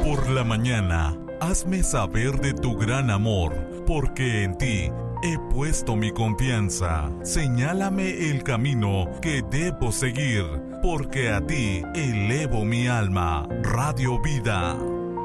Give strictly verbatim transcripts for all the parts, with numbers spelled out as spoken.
Por la mañana, hazme saber de tu gran amor, porque en ti he puesto mi confianza. Señálame el camino que debo seguir, porque a ti elevo mi alma. Radio Vida.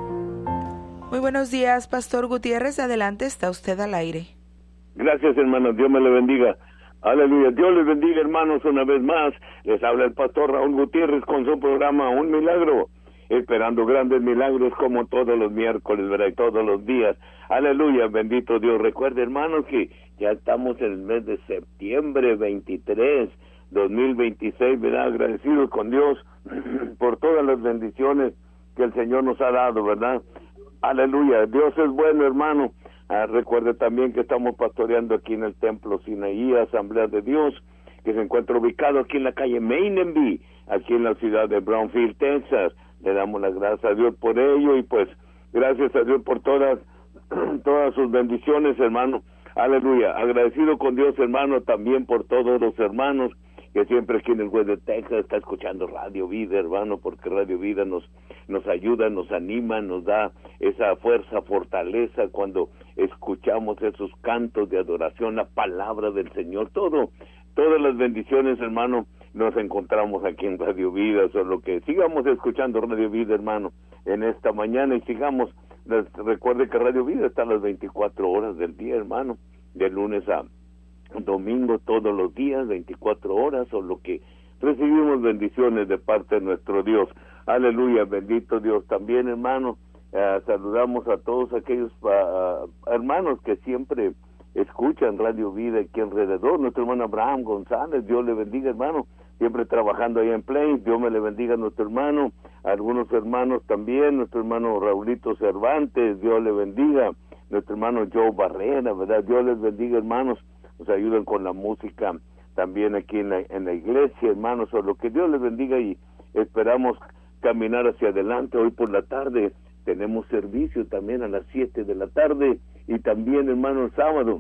Muy buenos días, Pastor Gutiérrez. Adelante, está usted al aire. Gracias, hermanos. Dios me le bendiga. Aleluya. Dios les bendiga, hermanos, una vez más. Les habla el Pastor Raúl Gutiérrez con su programa Un Milagro, esperando grandes milagros como todos los miércoles, ¿verdad? Y todos los días. Aleluya, bendito Dios. Recuerde, hermanos, que ya estamos en el mes de septiembre veintitrés, dos mil veintiséis, ¿verdad? Agradecidos con Dios por todas las bendiciones que el Señor nos ha dado, ¿verdad? Aleluya. Dios es bueno, hermano. Ah, recuerde también que estamos pastoreando aquí en el Templo Sinaí, Asamblea de Dios, que se encuentra ubicado aquí en la calle Mainenby, aquí en la ciudad de Brownfield, Texas. Le damos las gracias a Dios por ello y pues gracias a Dios por todas todas sus bendiciones, hermano. Aleluya. Agradecido con Dios, hermano, también por todos los hermanos que siempre aquí en el West de Texas está escuchando Radio Vida, hermano, porque Radio Vida nos nos ayuda, nos anima, nos da esa fuerza, fortaleza cuando escuchamos esos cantos de adoración, la palabra del Señor, todo, todas las bendiciones, hermano, nos encontramos aquí en Radio Vida, solo que sigamos escuchando Radio Vida, hermano, en esta mañana y sigamos, recuerde que Radio Vida está a las veinticuatro horas del día, hermano, de lunes a domingo, todos los días, veinticuatro horas, solo que recibimos bendiciones de parte de nuestro Dios. Aleluya, bendito Dios. También, hermano, eh, saludamos a todos aquellos uh, hermanos que siempre escuchan Radio Vida aquí alrededor. Nuestro hermano Abraham González, Dios le bendiga, hermano, siempre trabajando ahí en Play. Dios me le bendiga a nuestro hermano, a algunos hermanos también, nuestro hermano Raulito Cervantes, Dios le bendiga, nuestro hermano Joe Barrera, ¿verdad? Dios les bendiga, hermanos, nos ayudan con la música también aquí en la, en la iglesia, hermanos, o lo que Dios les bendiga y esperamos caminar hacia adelante. Hoy por la tarde tenemos servicio también a las siete de la tarde y también, hermano, el sábado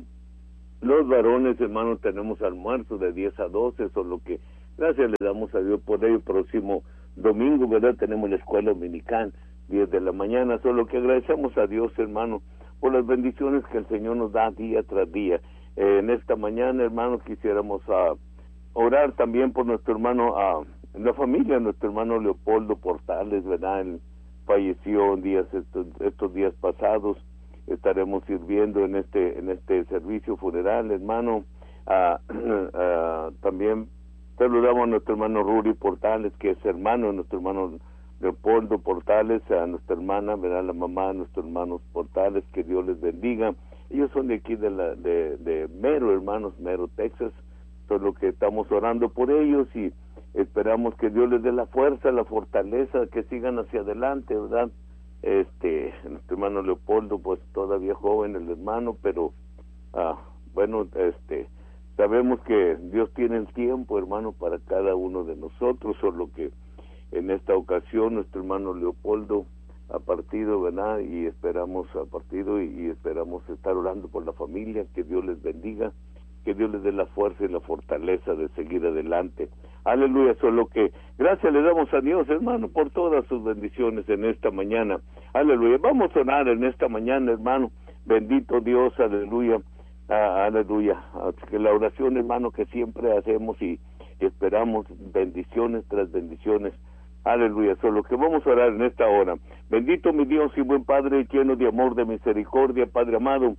los varones, hermanos, tenemos almuerzo de diez a doce, solo que gracias le damos a Dios por ello. El próximo domingo, ¿verdad? Tenemos la escuela dominical, diez de la mañana, solo que agradecemos a Dios, hermano, por las bendiciones que el Señor nos da día tras día. Eh, en esta mañana, hermano, quisiéramos uh, orar también por nuestro hermano, uh, la familia, nuestro hermano Leopoldo Portales, ¿verdad? Él falleció en días, estos, estos días pasados. Estaremos sirviendo en este en este servicio funeral, hermano. Uh, uh, también saludamos a nuestro hermano Ruri Portales, que es hermano de nuestro hermano Leopoldo Portales, a nuestra hermana, ¿verdad? La mamá de nuestros hermanos Portales, que Dios les bendiga. Ellos son de aquí de la de, de Mero, hermanos, Mero, Texas. Solo que estamos orando por ellos y esperamos que Dios les dé la fuerza, la fortaleza, que sigan hacia adelante, ¿verdad? Este, nuestro hermano Leopoldo, pues todavía joven el hermano, pero ah, bueno, este, sabemos que Dios tiene el tiempo, hermano, para cada uno de nosotros, solo que en esta ocasión nuestro hermano Leopoldo ha partido, ¿verdad? Y esperamos ha partido y, y esperamos estar orando por la familia, que Dios les bendiga, que Dios les dé la fuerza y la fortaleza de seguir adelante. Aleluya, solo que gracias le damos a Dios, hermano, por todas sus bendiciones en esta mañana. Aleluya, vamos a orar en esta mañana, hermano, bendito Dios, aleluya, ah, aleluya, que la oración, hermano, que siempre hacemos y esperamos bendiciones tras bendiciones. Aleluya, solo que vamos a orar en esta hora. Bendito mi Dios y buen Padre, lleno de amor, de misericordia, Padre amado,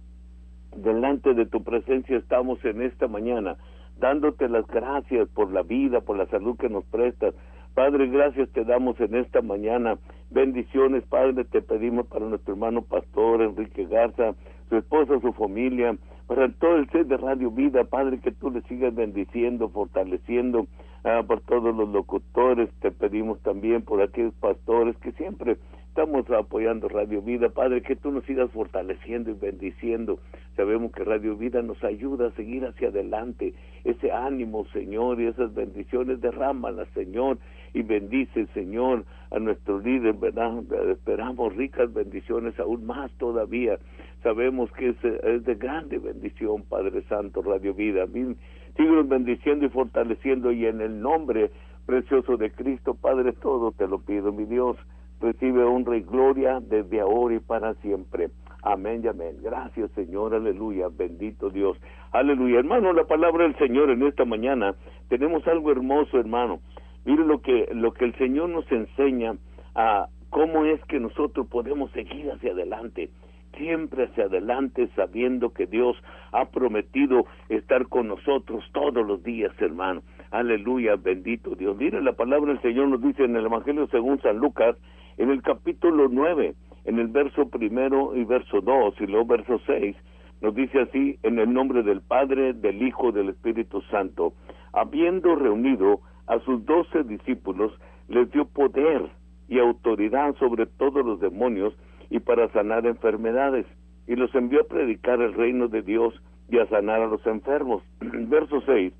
delante de tu presencia estamos en esta mañana, dándote las gracias por la vida, por la salud que nos prestas. Padre, gracias te damos en esta mañana. Bendiciones, Padre, te pedimos para nuestro hermano pastor Enrique Garza, su esposa, su familia, para todo el ser de Radio Vida, Padre, que tú le sigas bendiciendo, fortaleciendo, ah, por todos los locutores. Te pedimos también por aquellos pastores que siempre estamos apoyando Radio Vida, Padre, que tú nos sigas fortaleciendo y bendiciendo. Sabemos que Radio Vida nos ayuda a seguir hacia adelante. Ese ánimo, Señor, y esas bendiciones, derrámalas, Señor, y bendice, Señor, a nuestro líder, ¿verdad? Esperamos ricas bendiciones aún más todavía. Sabemos que es, es de grande bendición, Padre Santo, Radio Vida. Síguenos bendiciendo y fortaleciendo, y en el nombre precioso de Cristo, Padre, todo te lo pido, mi Dios. recibe honra y gloria desde ahora y para siempre. Amén y amén. Gracias, Señor, aleluya, bendito Dios. Aleluya. Hermano, la palabra del Señor en esta mañana, tenemos algo hermoso, hermano. Mire lo que, lo que el Señor nos enseña, a cómo es que nosotros podemos seguir hacia adelante, siempre hacia adelante, sabiendo que Dios ha prometido estar con nosotros todos los días, hermano. Aleluya, bendito Dios. Mire, la palabra del Señor nos dice en el Evangelio según San Lucas, en el capítulo nueve, en el verso primero y verso dos, y luego verso seis, nos dice así: en el nombre del Padre, del Hijo, del Espíritu Santo, habiendo reunido a sus doce discípulos, les dio poder y autoridad sobre todos los demonios y para sanar enfermedades, y los envió a predicar el reino de Dios y a sanar a los enfermos. Verso seis,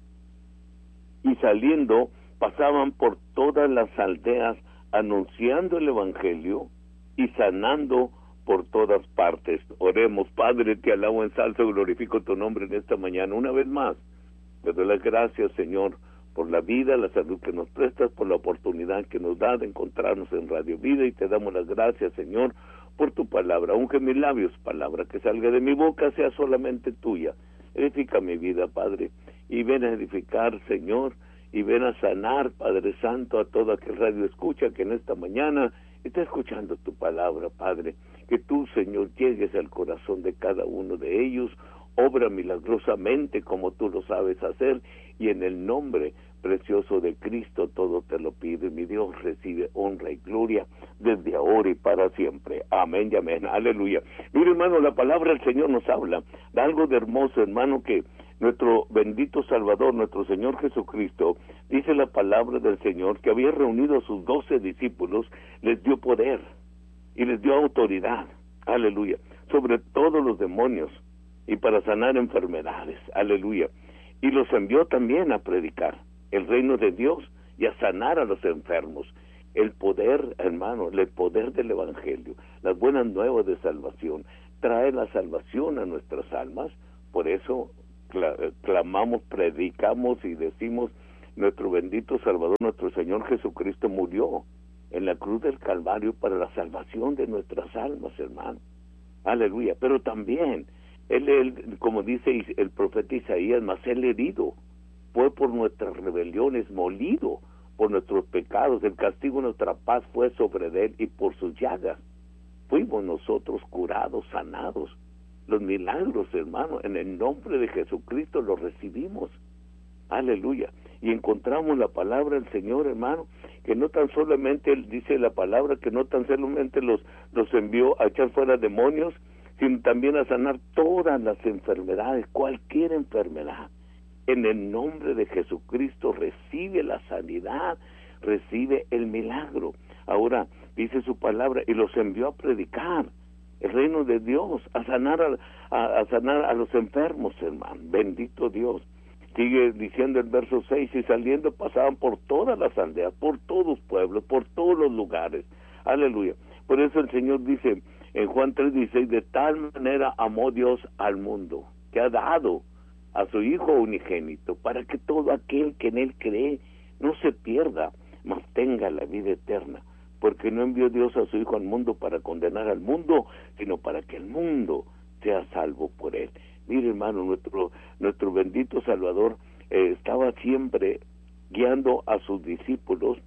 y saliendo pasaban por todas las aldeas anunciando el Evangelio y sanando por todas partes. Oremos. Padre, te alabo, ensalzo y glorifico tu nombre en esta mañana. Una vez más, te doy las gracias, Señor, por la vida, la salud que nos prestas, por la oportunidad que nos da de encontrarnos en Radio Vida, y te damos las gracias, Señor, por tu palabra. Unge mis labios, palabra que salga de mi boca sea solamente tuya. Edifica mi vida, Padre, y ven a edificar, Señor, y ven a sanar, Padre Santo, a todo aquel radio escucha que en esta mañana está escuchando tu palabra, Padre. Que tú, Señor, llegues al corazón de cada uno de ellos, obra milagrosamente como tú lo sabes hacer, y en el nombre precioso de Cristo todo te lo pido, y mi Dios recibe honra y gloria desde ahora y para siempre. Amén y amén. Aleluya. Mire, hermano, la palabra del Señor nos habla de algo de hermoso, hermano, que nuestro bendito Salvador, nuestro Señor Jesucristo, dice la palabra del Señor que había reunido a sus doce discípulos, les dio poder y les dio autoridad, aleluya, sobre todos los demonios y para sanar enfermedades, aleluya, y los envió también a predicar el reino de Dios y a sanar a los enfermos. El poder, hermano, el poder del Evangelio, las buenas nuevas de salvación, trae la salvación a nuestras almas. Por eso clamamos, predicamos y decimos: nuestro bendito Salvador, nuestro Señor Jesucristo murió en la cruz del Calvario para la salvación de nuestras almas, hermano. Aleluya. Pero también, él, él, como dice el profeta Isaías, mas él herido fue por nuestras rebeliones, molido por nuestros pecados, el castigo de nuestra paz fue sobre él, y por sus llagas fuimos nosotros curados, sanados. Los milagros, hermano, en el nombre de Jesucristo los recibimos. Aleluya. Y encontramos la palabra del Señor, hermano, que no tan solamente, él dice la palabra, que no tan solamente los, los envió a echar fuera demonios, sino también a sanar todas las enfermedades, cualquier enfermedad. En el nombre de Jesucristo recibe la sanidad, recibe el milagro. Ahora, dice su palabra, y los envió a predicar el reino de Dios, a sanar a, a, a sanar a los enfermos, hermano. Bendito Dios. Sigue diciendo el verso seis, y saliendo pasaban por todas las aldeas, por todos los pueblos, por todos los lugares. Aleluya. Por eso el Señor dice en Juan tres dieciséis, de tal manera amó Dios al mundo, que ha dado a su Hijo unigénito, para que todo aquel que en él cree no se pierda, mas tenga la vida eterna. Porque no envió Dios a su Hijo al mundo para condenar al mundo, sino para que el mundo sea salvo por él. Mire, hermano, nuestro nuestro bendito Salvador eh, estaba siempre guiando a sus discípulos,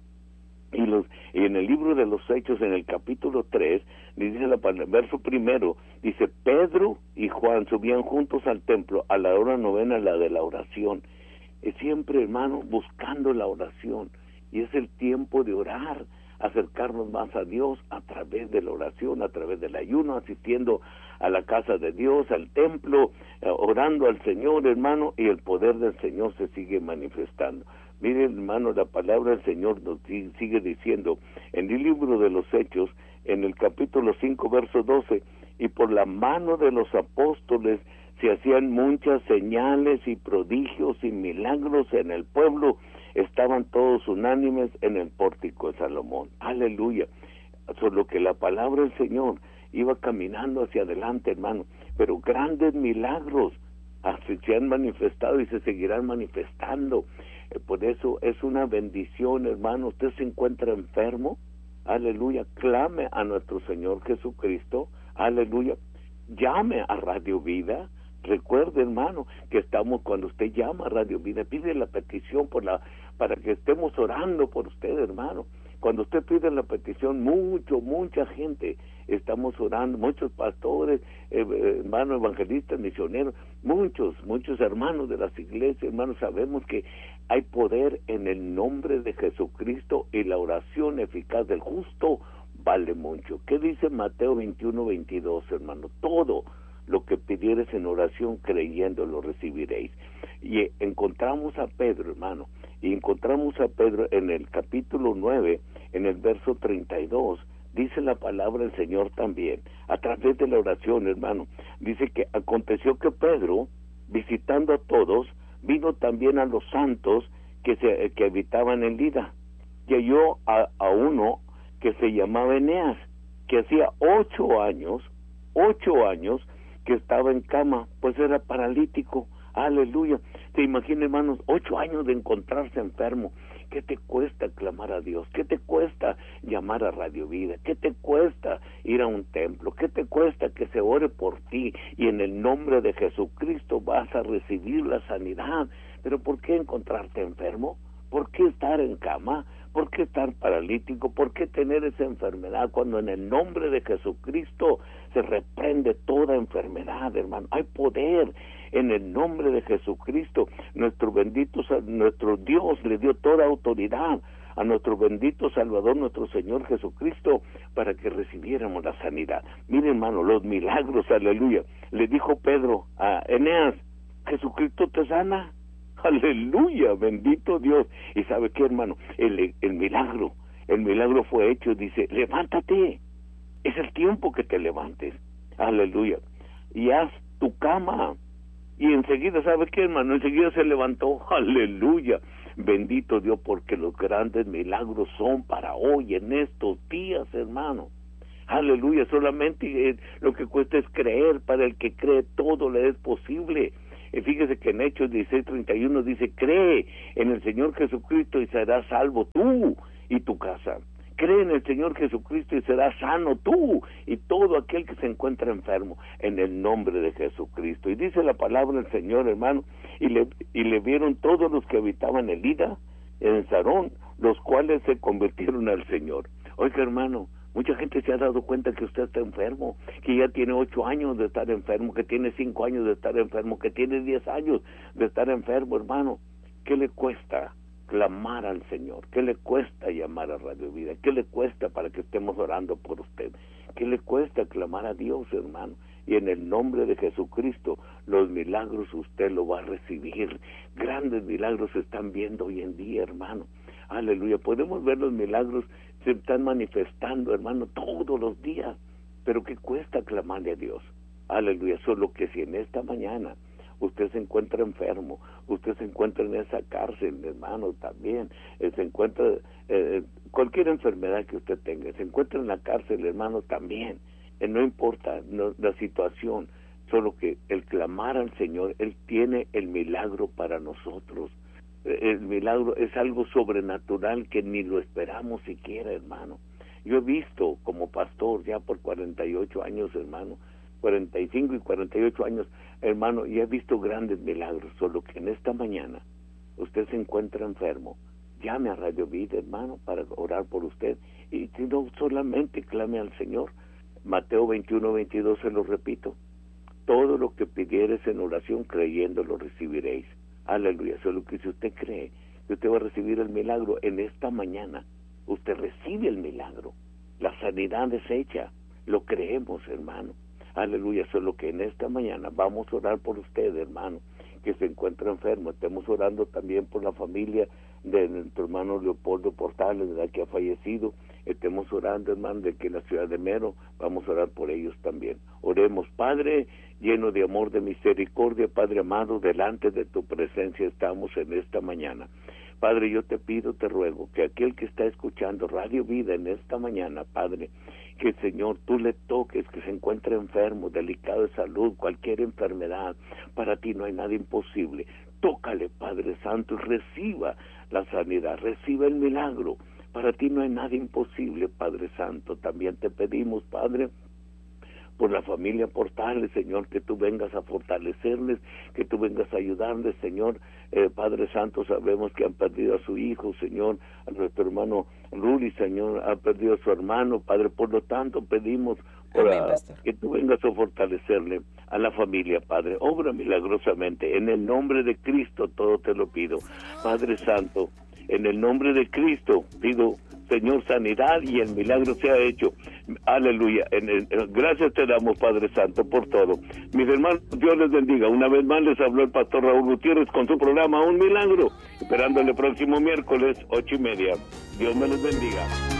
y los y en el libro de los Hechos, en el capítulo tres, dice la palabra, verso primero, dice: Pedro y Juan subían juntos al templo a la hora novena, la de la oración. Es siempre, hermano, buscando la oración, y es el tiempo de orar, acercarnos más a Dios a través de la oración, a través del ayuno, asistiendo a la casa de Dios, al templo, eh, orando al Señor, hermano, y el poder del Señor se sigue manifestando. Miren, hermano, la palabra del Señor nos sigue diciendo en el libro de los Hechos, en el capítulo cinco, verso doce, y por la mano de los apóstoles se hacían muchas señales y prodigios y milagros en el pueblo. Estaban todos unánimes en el pórtico de Salomón. Aleluya. Solo que la palabra del Señor iba caminando hacia adelante, hermano, pero grandes milagros así se han manifestado y se seguirán manifestando. Eh, por eso es una bendición, hermano. Usted se encuentra enfermo, aleluya, clame a nuestro Señor Jesucristo, aleluya, llame a Radio Vida. Recuerde, hermano, que estamos, cuando usted llama a Radio Vida, pide la petición por la, para que estemos orando por usted, hermano. Cuando usted pide la petición, mucho, mucha gente estamos orando, muchos pastores, eh, hermanos evangelistas, misioneros, muchos, muchos hermanos de las iglesias, hermanos, sabemos que hay poder en el nombre de Jesucristo y la oración eficaz del justo vale mucho. ¿Qué dice Mateo veintiuno, veintidós, hermano? Todo lo que pidieres en oración creyendo lo recibiréis. Y encontramos a Pedro, hermano, y encontramos a Pedro en el capítulo nueve, en el verso treinta y dos, dice la palabra del Señor también, a través de la oración, hermano, dice que aconteció que Pedro, visitando a todos, vino también a los santos que, se, que habitaban en Lida, y halló a, a uno que se llamaba Eneas, que hacía ocho años, ocho años, que estaba en cama, pues era paralítico. Aleluya. Se imagina, hermanos, ocho años de encontrarse enfermo. ¿Qué te cuesta clamar a Dios? ¿Qué te cuesta llamar a Radio Vida? ¿Qué te cuesta ir a un templo? ¿Qué te cuesta que se ore por ti? Y en el nombre de Jesucristo vas a recibir la sanidad. Pero ¿por qué encontrarte enfermo? ¿Por qué estar en cama? ¿Por qué estar paralítico? ¿Por qué tener esa enfermedad cuando en el nombre de Jesucristo se reprende toda enfermedad, hermano? Hay poder en el nombre de Jesucristo. Nuestro bendito, nuestro Dios le dio toda autoridad a nuestro bendito Salvador, nuestro Señor Jesucristo, para que recibiéramos la sanidad. Mire, hermano, los milagros, aleluya. Le dijo Pedro a Eneas, Jesucristo te sana. Aleluya, bendito Dios. Y ¿sabe qué, hermano? El, el milagro, el milagro fue hecho. Dice, levántate, es el tiempo que te levantes. Aleluya. Y haz tu cama. Y enseguida, ¿sabe qué, hermano? Enseguida se levantó. Aleluya, bendito Dios, porque los grandes milagros son para hoy, en estos días, hermano. Aleluya, solamente eh, lo que cuesta es creer. Para el que cree todo le es posible. Y fíjese que en Hechos dieciséis, treinta y uno dice, cree en el Señor Jesucristo y serás salvo tú y tu casa. Cree en el Señor Jesucristo y serás sano tú y todo aquel que se encuentra enfermo, en el nombre de Jesucristo. Y dice la palabra del Señor, hermano, y le, y le vieron todos los que habitaban en Lida, en Sarón, los cuales se convirtieron al Señor. Oiga, hermano, mucha gente se ha dado cuenta que usted está enfermo, que ya tiene ocho años de estar enfermo, que tiene cinco años de estar enfermo, que tiene diez años de estar enfermo, hermano. ¿Qué le cuesta clamar al Señor? ¿Qué le cuesta llamar a Radio Vida? ¿Qué le cuesta para que estemos orando por usted? ¿Qué le cuesta clamar a Dios, hermano? Y en el nombre de Jesucristo, los milagros usted lo va a recibir. Grandes milagros se están viendo hoy en día, hermano. Aleluya. Podemos ver los milagros, se están manifestando, hermano, todos los días. Pero ¿qué cuesta clamarle a Dios? Aleluya. Solo que si en esta mañana usted se encuentra enfermo, usted se encuentra en esa cárcel, hermano, también, eh, se encuentra, eh, cualquier enfermedad que usted tenga, se encuentra en la cárcel, hermano, también, eh, no importa no, la situación, solo que el clamar al Señor, Él tiene el milagro para nosotros. El milagro es algo sobrenatural que ni lo esperamos siquiera, hermano. Yo he visto como pastor ya por cuarenta y ocho años, hermano, cuarenta y cinco y cuarenta y ocho años, hermano, y he visto grandes milagros, solo que en esta mañana usted se encuentra enfermo, llame a Radio Vida, hermano, para orar por usted, y si no, solamente clame al Señor. Mateo veintiuno, veintidós, se lo repito, todo lo que pidieres en oración creyendo lo recibiréis. Aleluya. Solo que si usted cree que usted va a recibir el milagro en esta mañana, usted recibe el milagro, la sanidad es hecha, lo creemos, hermano. Aleluya. Solo que en esta mañana vamos a orar por usted, hermano, que se encuentra enfermo. Estemos orando también por la familia de nuestro hermano Leopoldo Portales, de la que ha fallecido. Estemos orando, hermano, de que en la ciudad de Mero vamos a orar por ellos también. Oremos. Padre, lleno de amor, de misericordia, Padre amado, delante de tu presencia estamos en esta mañana. Padre, yo te pido, te ruego, que aquel que está escuchando Radio Vida en esta mañana, Padre, que Señor, tú le toques, que se encuentre enfermo, delicado de salud, cualquier enfermedad, para ti no hay nada imposible. Tócale, Padre Santo, y reciba la sanidad, reciba el milagro, Para ti no hay nada imposible, Padre Santo. También te pedimos, Padre, por la familia Portales, Señor, que tú vengas a fortalecerles, que tú vengas a ayudarles, Señor. Eh, Padre Santo, sabemos que han perdido a su hijo, Señor, a nuestro hermano Ruri, Señor, ha perdido a su hermano, Padre, por lo tanto pedimos para Amén, que tú vengas a fortalecerle a la familia, Padre. Obra milagrosamente, en el nombre de Cristo todo te lo pido, Padre Santo. En el nombre de Cristo pido, Señor, sanidad y el milagro sea hecho. Aleluya. En el, gracias te damos, Padre Santo, por todo. Mis hermanos, Dios les bendiga. Una vez más les habló el pastor Raúl Gutiérrez con su programa Un Milagro, esperando el próximo miércoles, ocho y media. Dios me los bendiga.